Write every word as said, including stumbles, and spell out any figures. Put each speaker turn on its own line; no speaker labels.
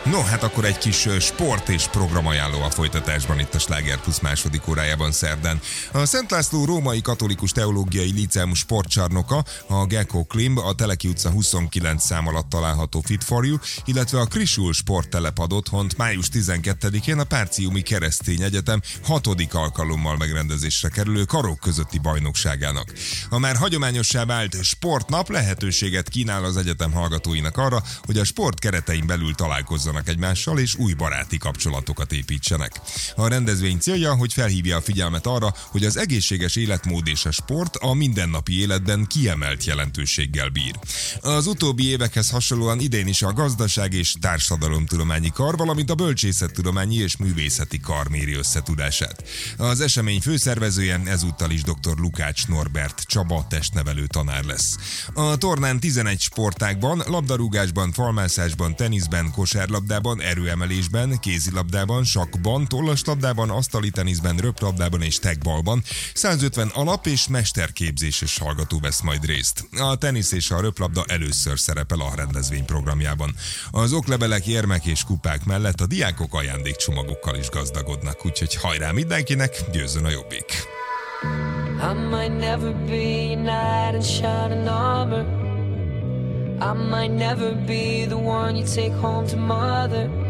No, hát akkor egy kis sport és programajánló a folytatásban itt a Sláger Plusz második órájában szerdán. A Szent László Római Katolikus Teológiai Líceum sportcsarnoka, a Gecko Klimb, a Teleki utca huszonkilenc szám alatt található Fit for You, illetve a Krisul sporttelep ad otthont május tizenkettedikén a Párciumi Keresztény Egyetem hatodik alkalommal megrendezésre kerülő karok közötti bajnokságának. A már hagyományossá vált sportnap lehetőséget kínál az egyetem hallgatóinak arra, hogy a sport keretein belül találkozzanak egymással és új baráti kapcsolatokat építsenek. A rendezvény célja, hogy felhívja a figyelmet arra, hogy az egészséges életmód és a sport a mindennapi életben kiemelt jelentőséggel bír. Az utóbbi évekhez hasonlóan idén is a Gazdaság és Társadalomtudományi Kar, valamint a Bölcsészettudományi és Művészeti Kar méri összetudását. Az esemény főszervezője ezúttal is dr. Lukács Norbert Csaba testnevelő tanár lesz. A tornán tizenegy sportágban, labdarúgásban, falmászásban, teniszben, kosárlabdában, erőemelésben, kézilabdában, sakkban, tollaslabdában, asztali teniszben, röplabdában és tekbalban százötven alap- és mesterképzéses hallgató vesz majd részt. A tenisz és a röplabda először szerepel a rendezvény programjában. Az oklevelek, érmek és kupák mellett a diákok ajándékcsomagokkal is gazdagodnak, úgyhogy hajrá mindenkinek, győzzön a jobbik!
I might never be a knight in shining armor. I might never be the one you take home to mother.